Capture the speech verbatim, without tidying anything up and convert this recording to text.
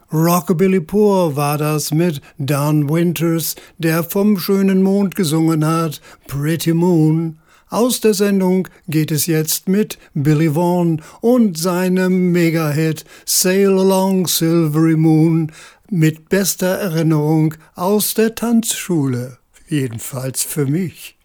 Rockabilly Poor war das mit Don Winters, der vom schönen Mond gesungen hat, Pretty Moon. Aus der Sendung geht es jetzt mit Billy Vaughn und seinem Mega-Hit Sail Along Silvery Moon mit bester Erinnerung aus der Tanzschule, jedenfalls für mich.